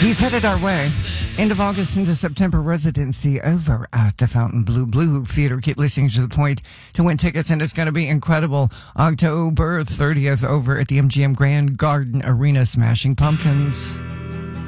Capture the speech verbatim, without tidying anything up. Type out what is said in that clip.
He's headed our way. End of August into September residency over at the Fontainebleau Blue Theater. Keep listening to The Point to win tickets, and it's going to be incredible. October thirtieth over at the M G M Grand Garden Arena, Smashing Pumpkins.